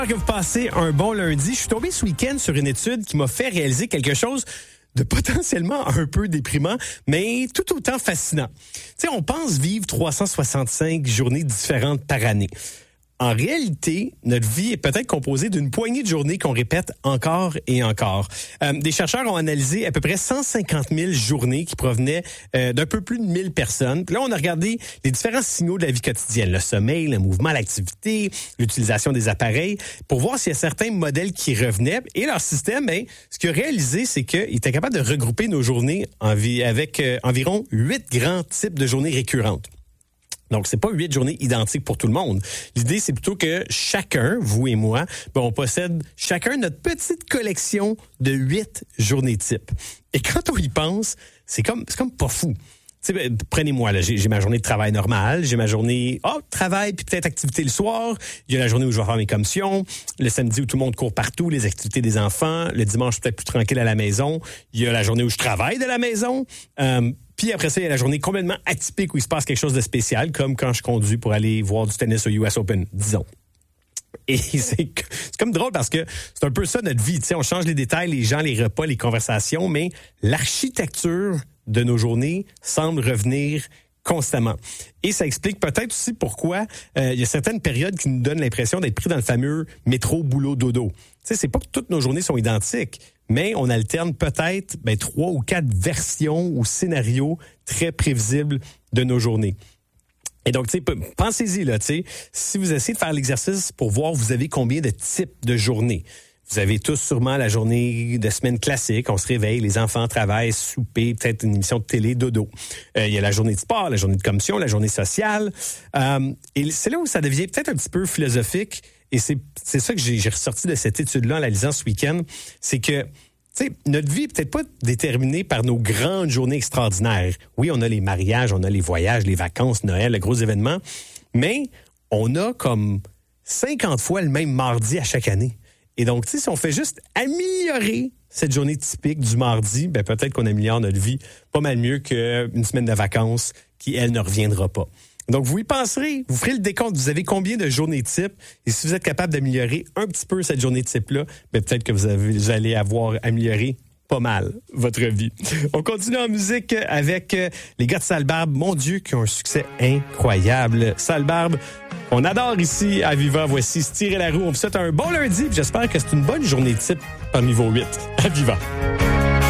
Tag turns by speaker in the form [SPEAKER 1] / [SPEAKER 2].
[SPEAKER 1] Que vous passez un bon lundi. Je suis tombé ce week-end sur une étude qui m'a fait réaliser quelque chose de potentiellement un peu déprimant, mais tout autant fascinant. Tu sais, on pense vivre 365 journées différentes par année. En réalité, notre vie est peut-être composée d'une poignée de journées qu'on répète encore et encore. Des chercheurs ont analysé à peu près 150 000 journées qui provenaient d'un peu plus de 1000 personnes. Puis là, on a regardé les différents signaux de la vie quotidienne, le sommeil, le mouvement, l'activité, l'utilisation des appareils, pour voir s'il y a certains modèles qui revenaient. Et leur système, ce qu'il a réalisé, c'est qu'il était capable de regrouper nos journées avec environ 8 grands types de journées récurrentes. Donc, c'est pas 8 journées identiques pour tout le monde. L'idée, c'est plutôt que chacun, vous et moi, on possède chacun notre petite collection de 8 journées types. Et quand on y pense, c'est comme pas fou. Prenez-moi, là, j'ai ma journée de travail normale, j'ai ma journée travail puis peut-être activité le soir, il y a la journée où je vais faire mes commissions, le samedi où tout le monde court partout, les activités des enfants, le dimanche peut-être plus tranquille à la maison, il y a la journée où je travaille de la maison, puis après ça, il y a la journée complètement atypique où il se passe quelque chose de spécial, comme quand je conduis pour aller voir du tennis au US Open, disons. Et c'est comme drôle parce que c'est un peu ça notre vie. On change les détails, les gens, les repas, les conversations, mais l'architecture de nos journées semble revenir constamment. Et ça explique peut-être aussi pourquoi il y a certaines périodes qui nous donnent l'impression d'être pris dans le fameux métro, boulot, dodo. C'est pas que toutes nos journées sont identiques, mais on alterne peut-être 3 ou 4 versions ou scénarios très prévisibles de nos journées. Et donc, pensez-y, là, si vous essayez de faire l'exercice pour voir vous avez combien de types de journées. Vous avez tous sûrement la journée de semaine classique. On se réveille, les enfants travaillent, souper, peut-être une émission de télé, dodo. Il y a la journée de sport, la journée de commission, la journée sociale. Et c'est là où ça devient peut-être un petit peu philosophique. Et c'est ça que j'ai ressorti de cette étude-là en la lisant ce week-end. C'est que, notre vie est peut-être pas déterminée par nos grandes journées extraordinaires. Oui, on a les mariages, on a les voyages, les vacances, Noël, les gros événements. Mais on a comme 50 fois le même mardi à chaque année. Et donc, si on fait juste améliorer cette journée typique du mardi, peut-être qu'on améliore notre vie pas mal mieux qu'une semaine de vacances qui, elle, ne reviendra pas. Donc, vous y penserez, vous ferez le décompte, vous avez combien de journées types, et si vous êtes capable d'améliorer un petit peu cette journée type-là, peut-être que vous allez avoir amélioré pas mal votre vie. On continue en musique avec les gars de Sale Barbe, mon Dieu, qui ont un succès incroyable. Sale Barbe, on adore ici à Viva. Voici se tirer la roue. On vous souhaite un bon lundi. J'espère que c'est une bonne journée type parmi vos 8 à Viva.